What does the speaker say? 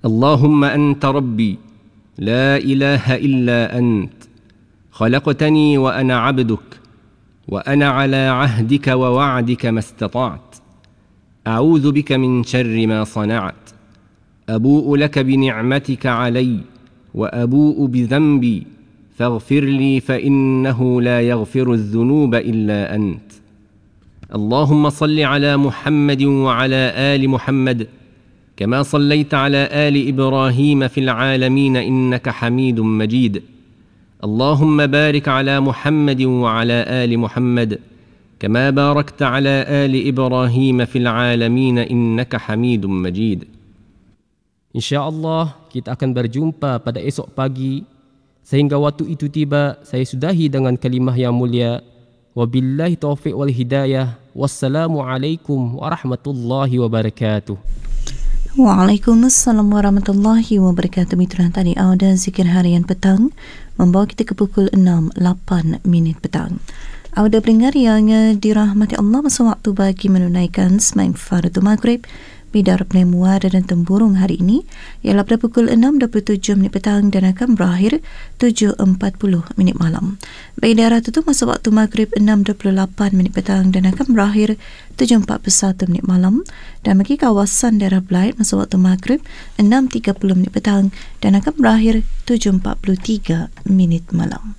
اللهم أنت ربي لا إله إلا أنت خلقتني وأنا عبدك وأنا على عهدك ووعدك ما استطعت أعوذ بك من شر ما صنعت أبوء لك بنعمتك علي وأبوء بذنبي فاغفر لي فإنه لا يغفر الذنوب إلا أنت اللهم صل على محمد وعلى آل محمد كما صليت على آل إبراهيم في العالمين إنك حميد مجيد اللهم بارك على محمد وعلى آل محمد كما باركت على آل إبراهيم في العالمين إنك حميد مجيد. InsyaAllah kita akan berjumpa pada esok pagi. Sehingga waktu itu tiba, saya sudahi dengan kalimah yang mulia. Wabillahi taufiq wal hidayah. Wassalamualaikum warahmatullahi wabarakatuh. Waalaikumsalam warahmatullahi wabarakatuh. Mitra tadi Auda Zikir Harian Petang membawa kita ke pukul 6.08 petang. Auda pendengar yang dirahmati Allah, masa waktu bagi menunaikan sembahyang fardu maghrib bidar Muara dan Temburung hari ini ialah pada pukul 6.27 petang dan akan berakhir 7.40 malam. Bagi daerah tutup masa waktu maghrib 6.28 petang dan akan berakhir 7.41 malam, dan bagi kawasan daerah Belait masa waktu maghrib 6.30 petang dan akan berakhir 7.43 malam.